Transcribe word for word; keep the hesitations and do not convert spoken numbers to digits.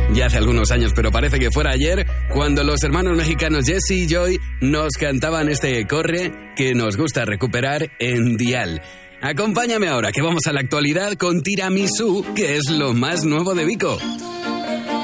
Ya hace algunos años, pero parece que fuera ayer, cuando los hermanos mexicanos Jesse y Joy nos cantaban este corre que nos gusta recuperar en Dial. Acompáñame ahora, que vamos a la actualidad con Tiramisú, que es lo más nuevo de Vico.